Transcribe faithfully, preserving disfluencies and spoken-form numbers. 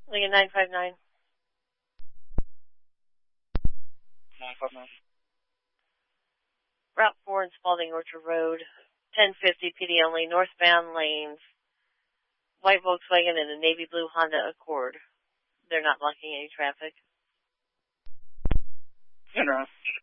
Lincoln nine five nine. nine five nine. Route four and Spalding Orchard Road, ten fifty P D only, northbound lanes, white Volkswagen and a navy blue Honda Accord. They're not blocking any traffic. Enron.